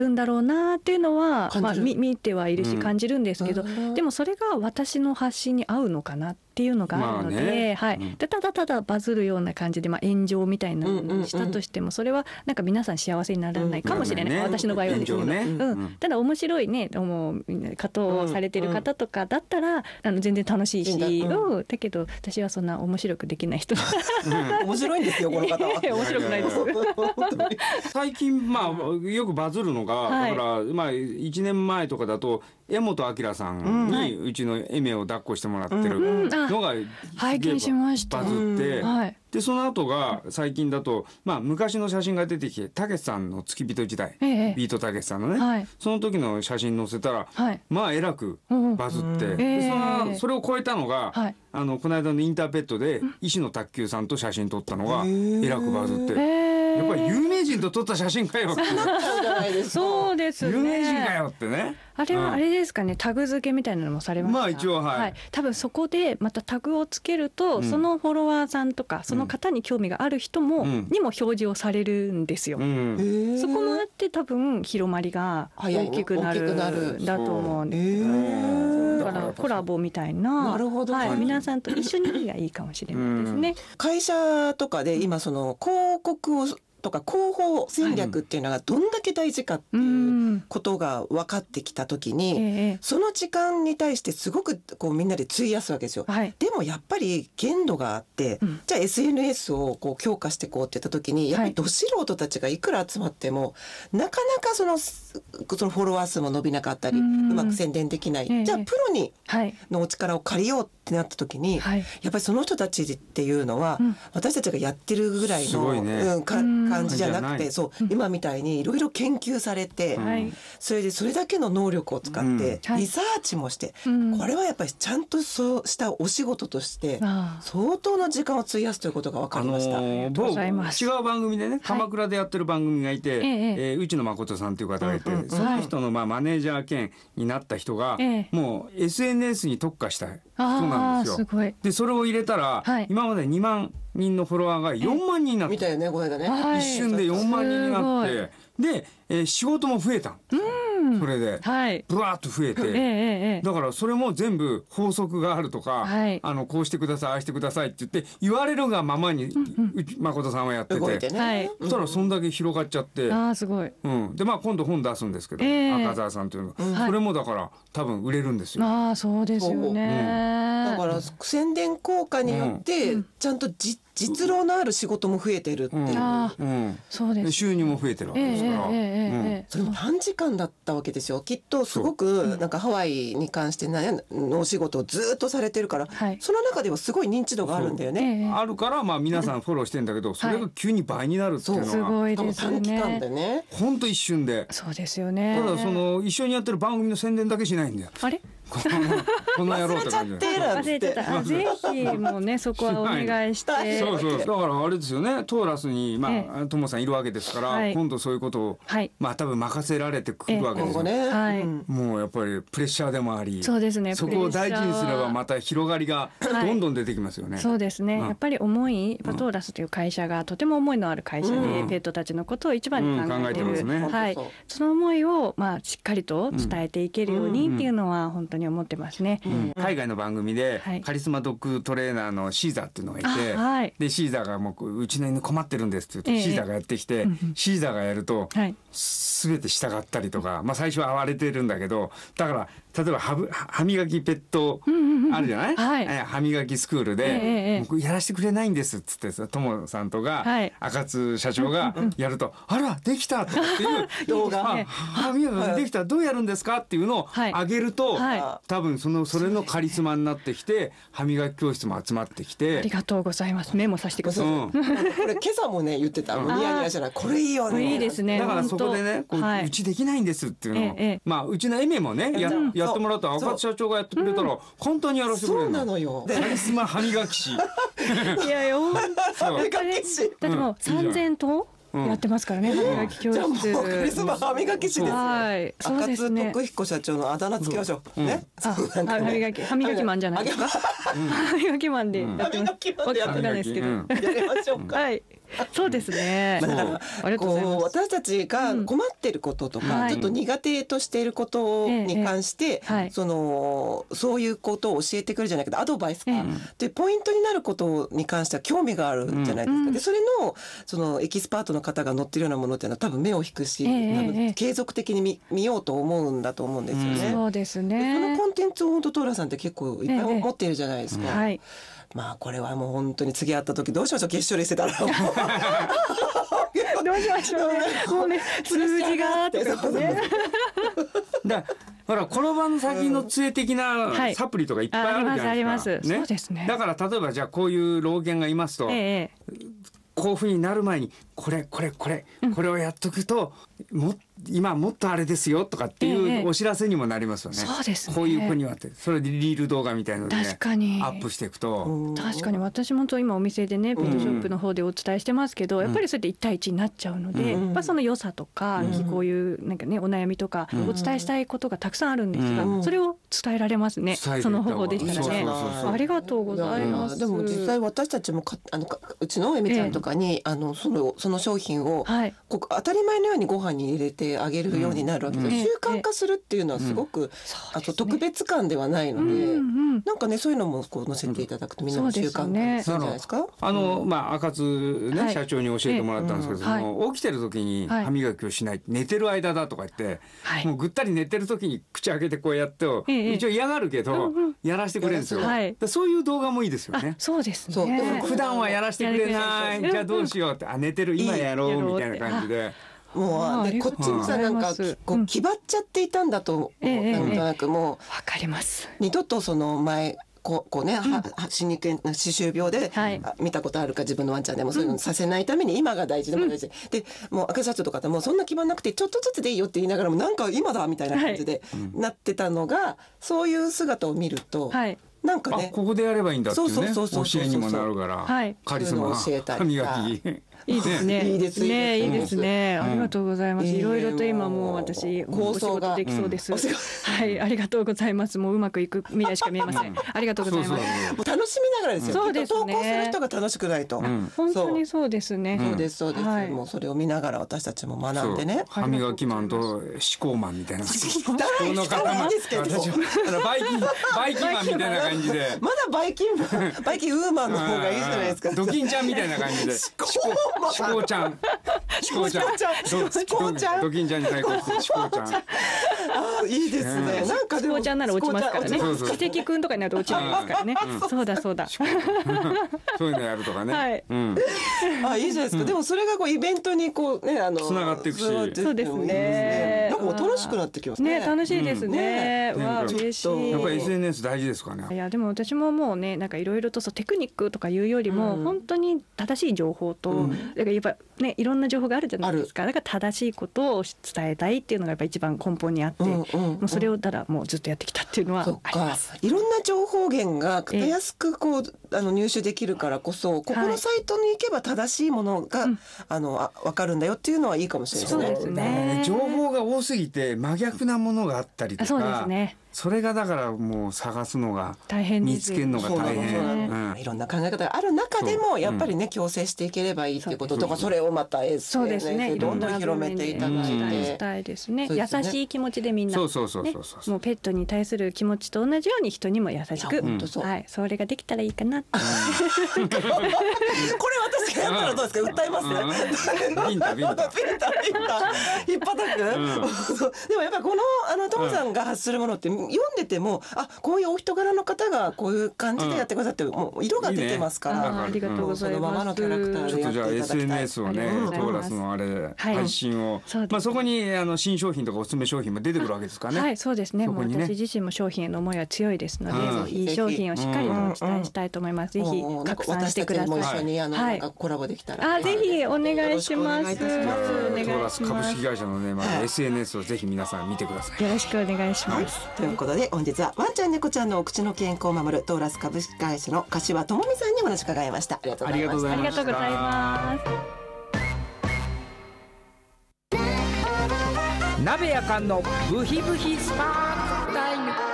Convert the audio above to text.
るんだろうなっていうのは、 感じる見てはいるし感じるんですけど、でもそれが私の発信に合うのかなっていうのがあるので、でただただバズるような感じで、炎上みたいなのにしたとしても、それはなんか皆さん幸せにならないかもしれない、私の場合はですけど、ただ面白いね方をされてる方とかだったら、全然楽しいし、だけど私はそんな面白くできない人面白いんですよこの方は。 面白くないです最近よくバズるのが、だから1年前とかだと江本明さんにうちのエメを抱っこしてもらってるのが拝見しました。 バズって、でその後が最近だと、昔の写真が出てきて、たけしさんの付き人時代、ビートたけしさんのね、その時の写真載せたら、えらくバズって、でそれを超えたのが、この間のインターペットで石野卓球さんと写真撮ったのがえらくバズって、やっぱり有名人と撮った写真かよってそうですね、 有名人かよってね。 あれはあれですかね、タグ付けみたいなのもされました。 一応多分そこでまたタグをつけると、そのフォロワーさんとかその方に興味がある人も、にも表示をされるんですよ。そこもあって多分広まりが大きくなるんだと思うんです。だからコラボみたいな、皆さんと一緒にがいいかもしれないですね。 会社とかで今その広告をとか広報戦略っていうのがどんだけ大事かっていうことが分かってきた時に、その時間に対してすごくみんなで費やすわけですよ。でもやっぱり限度があって、じゃあ SNS を強化していこうって言った時に、やっぱりど素人たちがいくら集まってもなかなかそのフォロワー数も伸びなかったり、うまく宣伝できない、じゃあプロにのお力を借りようってなった時に、やっぱりその人たちっていうのは、私たちがやってるぐらいの感じじゃなくて、今みたいにいろいろ研究されて、それでそれだけの能力を使ってリサーチもして、これはやっぱりちゃんとそうしたお仕事として相当な時間を費やすということが分かりました。 違う番組でね、鎌倉でやってる番組がいて、内野誠さんという方がいて、その人のマネージャー兼になった人が、もう SNS に特化した人なんですよ。でそれを入れたら、今まで2万人のフォロワーが4万人になって、 見たよねこの間ね、 一瞬で4万人になって、で、仕事も増えた。それでブワーッと増えて、だからそれも全部法則があるとか、こうしてくださいああしてくださいって言って言われるがままに誠さんはやってて、そしたらそんだけ広がっちゃって、 すごい。 で今度本出すんですけど、赤澤さんというのが、それもだから多分売れるんですよ。 そうですよね。 だから宣伝効果によってちゃんと実労のある仕事も増えてるっていう、 そうです。 収入も増えてるわけですから、 それも短時間だったわけですよ。きっとすごくなんかハワイに関してのお仕事をずっとされてるから、その中ではすごい認知度があるんだよね。 あるから皆さんフォローしてんだけど、それが急に倍になるっていうのはすごいですね。 短期間でね、 ほんと一瞬で。 そうですよね。 ただ一緒にやってる番組の宣伝だけしないんだよ。 あれこの野郎って感じで忘れてた。ぜひもうね、そこはお願いして。 だからあれですよね、トーラスにトモさんいるわけですから、今度そういうことを多分任せられてくるわけですよ。もうやっぱりプレッシャーでもあり、そこを大事にすればまた広がりがどんどん出てきますよね。 そうですね。やっぱり思い、トーラスという会社がとても思いのある会社で、ペットたちのことを一番に考えている。その思いをしっかりと伝えていけるようにっていうのは本当に思ってますね。 海外の番組でカリスマドッグトレーナーのシーザーっていうのがいて、でシーザーがもううちの犬困ってるんですって言うと、シーザーがやってきて、シーザーがやると全て従ったりとか、最初は暴れてるんだけど、だから例えば歯磨きペットあるじゃない、歯磨きスクールでやらせてくれないんですっつってさ、トモさんとか赤津社長がやると、あらできたっていう動画、歯磨きできた、どうやるんですかっていうのを上げると、多分それのカリスマになってきて、歯磨き教室も集まってきて。 ありがとうございます。メモさせてください。 これ今朝もね言ってた、ニヤニヤじゃない、これいいよね。 いいですね。 だからそこでね、うちできないんですっていうのを、うちのエメもねやってもらったら、赤津社長がやってくれたら簡単にやらせてくれるの。 そうなのよ。 カリスマ歯磨き師。 いやよ。だってもう3000頭やってますからね、歯磨き教室。 カリスマ歯磨き師ですよ。赤津徳彦社長のあだ名つけましょうね。 歯磨きマンじゃないですか。歯磨きマンでやってます。わかんないですけど。 やりましょうか。 そうですね。 だからこう私たちが困っていることとか、ちょっと苦手としていることに関して、そういうことを教えてくれるじゃないけどアドバイスか、でポイントになることに関しては興味があるじゃないですか。でそれのそのエキスパートの方が載ってるようなものっていうのは多分目を引くし、継続的に見ようと思うんだと思うんですよね。 そうですね。 そのコンテンツを本当トーラさんって結構いっぱい持っているじゃないですか。まあこれはもう本当に次会った時どうしましょう、決勝でしてたらどうしましょうね。もうね数字があってね。 だほら転ばぬ先の杖的なサプリとかいっぱいあるじゃないですか。 あります。そうですね。 だから例えばじゃあこういう老犬がいますと、こういうふうになる前にこれをやっとくと今もっとあれですよとかっていうお知らせにもなりますよね。 そうですね。 こういう子にはってそれでリール動画みたいなので、ね、 確かにアップしていくと確かに私も今お店でねペットショップの方でお伝えしてますけど、やっぱりそれで1対1になっちゃうので、その良さとか、こういうなんかねお悩みとかお伝えしたいことがたくさんあるんですが、それを伝えられますね。その方法でしたらね。ありがとうございます。 でも実際私たちもうちのエミちゃんとかにその商品を当たり前のようにご飯に入れてあげるようになるわけです。習慣化するっていうのはすごく特別感ではないので、なんかねそういうのもこう載せていただくとみんなも習慣化するんじゃないですか。 赤津ね社長に教えてもらったんですけど、起きてる時に歯磨きをしない、寝てる間だとか言ってもうぐったり寝てる時に口開けてこうやって一応嫌がるけどやらせてくれるんですよ。そういう動画もいいですよね。 そうですね。 普段はやらせてくれない、じゃあどうしようって寝てる今やろうみたいな感じで。 もうこっちもさなんかこう気張っちゃっていたんだとなんとなくもうわかります。 二度とその前こうね歯肉炎歯周病で見たことあるか自分のワンちゃんでもそういうのさせないために今が大事でも大事でもう赤社長とかってもうそんな気張んなくてちょっとずつでいいよって言いながらもなんか今だみたいな感じでなってたのがそういう姿を見ると。なんかね、 ここでやればいいんだっていうね教えにもなるから、カリスマ歯磨きいいですね。いいですね。いいですね。ありがとうございます。いろいろと今もう私構想ができそうです。はい、ありがとうございます。もううまくいく未来しか見えません。ありがとうございます。 楽しみながらですよ。 そうですね。 投稿する人が楽しくないと。 本当にそうですね。 そうですそうです。もうそれを見ながら私たちも学んでね。 歯磨きマンと思考マンみたいな。 大の方ですけど。 バイキンマンみたいな感じで。 まだバイキンウーマンの方がいいじゃないですか。 ドキンちゃんみたいな感じで。思考ちゃん。思考ちゃん。ドキンちゃんに対抗して思考ちゃん。 いいですね。なんかでも思考ちゃんなら落ちますからね。奇跡くんとかになると落ちますからね。そうだそうだ。 そういうのやるとかね。 いいじゃないですか。でもそれがこうイベントにこうねつながっていくし。 そうですね。 なんかもう楽しくなってきますね。 楽しいですね。わ嬉しい。 やっぱり SNS 大事ですかね。 いやでも私ももうねなんかいろいろとテクニックとかいうよりも本当に正しい情報とだからやっぱねいろんな情報があるじゃないですか。だから正しいことを伝えたいっていうのがやっぱ一番根本にあって、もうそれをただもうずっとやってきたっていうのはあります。 いろんな情報源がたやすくこう入手できるからこそ、ここのサイトに行けば正しいものが分かるんだよっていうのはいいかもしれないですね。 情報が多すぎて真逆なものがあったりとか。 そうですね。 それがだからもう探すのが大変見つけるのが大変。 いろんな考え方がある中でもやっぱりね共生していければいいっていうこととか、それをまた SNS でどんどん広めていただいてしたいですね。優しい気持ちでみんなもうペットに対する気持ちと同じように人にも優しく、それができたらいいかな。これ私がやったらどうですか。訴えますね。 ビンタ引っ張たく。でもやっぱりこのトモさんが発するものって読んでてもこういうお人柄の方がこういう感じでやってくださってもう色が出てますから。 ありがとうございます。 そのままのキャラクターでやっていただきたい。 ちょっとじゃあ SNS をねトーラスのあれ配信をそこに新商品とかおすすめ商品も出てくるわけですかね。 はいそうですね。もう私自身も商品への思いは強いですので、いい商品をしっかりとお伝えしたいと思います。ぜひ拡散してください。 私たちも一緒になんかコラボできたら。 ぜひお願いします。 トーラス株式会社のねSNS をぜひ皆さん見てください。 よろしくお願いします。 ということで本日はワンちゃん猫ちゃんのお口の健康を守るトーラス株式会社の柏智美さんにお話伺いました。ありがとうございました。 ありがとうございます。 鍋やかんのブヒブヒスパークタイム。